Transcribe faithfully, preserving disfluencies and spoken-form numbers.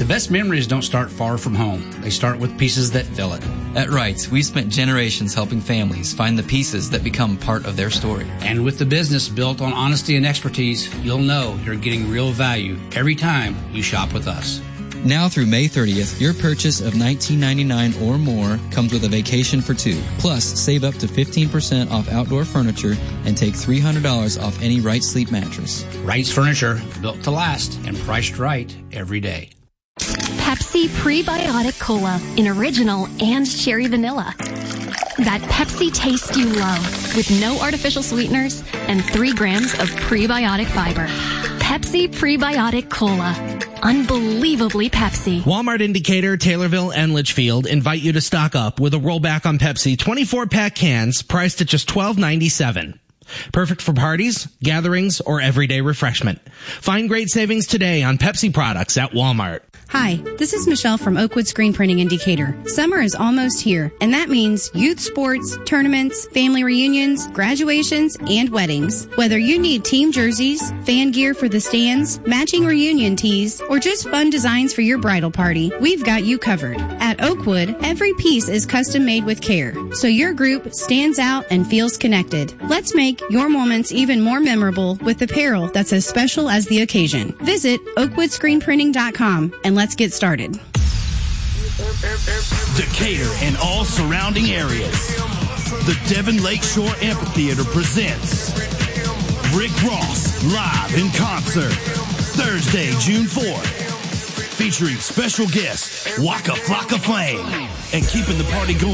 The best memories don't start far from home. They start with pieces that fill it. At Wrights, we've spent generations helping families find the pieces that become part of their story. And with the business built on honesty and expertise, you'll know you're getting real value every time you shop with us. Now through May thirtieth, your purchase of nineteen ninety-nine dollars or more comes with a vacation for two. Plus, save up to fifteen percent off outdoor furniture and take three hundred dollars off any Wright Sleep mattress. Wright's Furniture, built to last and priced right every day. Pepsi Prebiotic Cola in original and cherry vanilla. That Pepsi taste you love with no artificial sweeteners and three grams of prebiotic fiber. Pepsi Prebiotic Cola. Unbelievably Pepsi. Walmart Indicator, Taylorville, and Litchfield invite you to stock up with a rollback on Pepsi twenty-four pack cans priced at just twelve ninety-seven. Perfect for parties, gatherings, or everyday refreshment. Find great savings today on Pepsi products at Walmart. Hi, this is Michelle from Oakwood Screen Printing in Decatur. Summer is almost here, and that means youth sports, tournaments, family reunions, graduations, and weddings. Whether you need team jerseys, fan gear for the stands, matching reunion tees, or just fun designs for your bridal party, we've got you covered. At Oakwood, every piece is custom made with care, so your group stands out and feels connected. Let's make your moments even more memorable with apparel that's as special as the occasion. Visit oakwood screen printing dot com and let's get started. Decatur and all surrounding areas. The Devon Lakeshore Amphitheater presents Rick Ross live in concert Thursday, June fourth. Featuring special guest Waka Flocka Flame and keeping the party going